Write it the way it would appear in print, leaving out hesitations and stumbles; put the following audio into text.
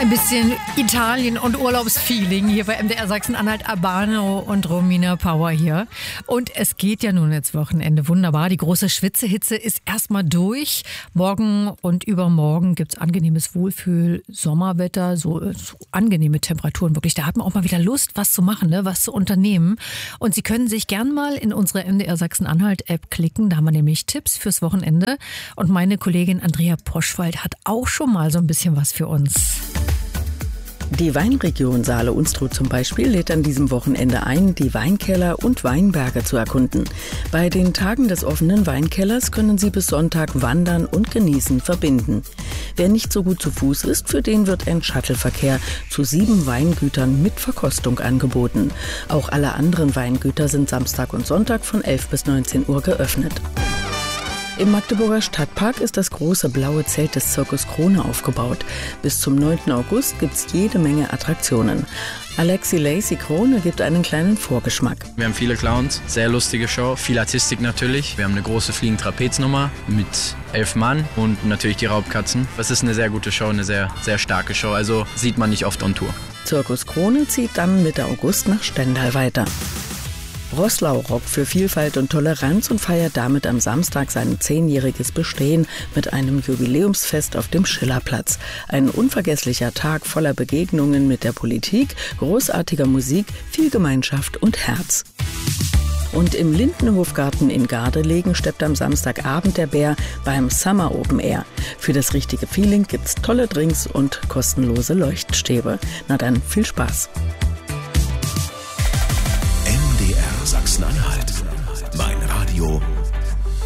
Ein bisschen Italien und Urlaubsfeeling hier bei MDR Sachsen-Anhalt. Albano und Romina Power hier. Und es geht ja nun jetzt Wochenende wunderbar. Die große Schwitzehitze ist erstmal durch. Morgen und übermorgen gibt's angenehmes Wohlfühl-Sommerwetter, so angenehme Temperaturen wirklich. Da hat man auch mal wieder Lust, was zu machen, ne? Was zu unternehmen. Und Sie können sich gern mal in unsere MDR Sachsen-Anhalt-App klicken. Da haben wir nämlich Tipps fürs Wochenende. Und meine Kollegin Andrea Poschwald hat auch schon mal so ein bisschen was für uns. Die Weinregion Saale-Unstrut zum Beispiel lädt an diesem Wochenende ein, die Weinkeller und Weinberge zu erkunden. Bei den Tagen des offenen Weinkellers können Sie bis Sonntag Wandern und Genießen verbinden. Wer nicht so gut zu Fuß ist, für den wird ein Shuttleverkehr zu 7 Weingütern mit Verkostung angeboten. Auch alle anderen Weingüter sind Samstag und Sonntag von 11 bis 19 Uhr geöffnet. Im Magdeburger Stadtpark ist das große blaue Zelt des Zirkus Krone aufgebaut. Bis zum 9. August gibt's jede Menge Attraktionen. Alexi Lacey Krone gibt einen kleinen Vorgeschmack. Wir haben viele Clowns, sehr lustige Show, viel Artistik natürlich. Wir haben eine große Fliegen-Trapez-Nummer mit 11 Mann und natürlich die Raubkatzen. Das ist eine sehr gute Show, eine sehr, sehr starke Show, also sieht man nicht oft on Tour. Zirkus Krone zieht dann Mitte August nach Stendal weiter. Roßlau rockt für Vielfalt und Toleranz und feiert damit am Samstag sein 10-jähriges Bestehen mit einem Jubiläumsfest auf dem Schillerplatz. Ein unvergesslicher Tag voller Begegnungen mit der Politik, großartiger Musik, viel Gemeinschaft und Herz. Und im Lindenhofgarten in Gardelegen steppt am Samstagabend der Bär beim Summer Open Air. Für das richtige Feeling gibt's tolle Drinks und kostenlose Leuchtstäbe. Na dann, viel Spaß!